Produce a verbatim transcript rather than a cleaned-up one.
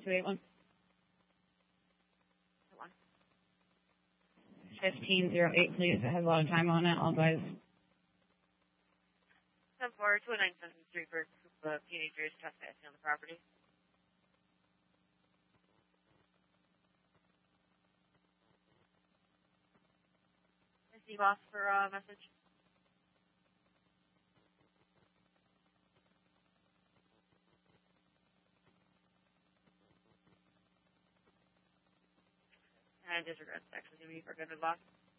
two eight one. fifteen oh eight, please. It has a lot of time on it. All guys. ten four, two nine seven three for uh, teenagers trespassing on the property. Steve off for a uh, message. And disregard section to be for good and loss.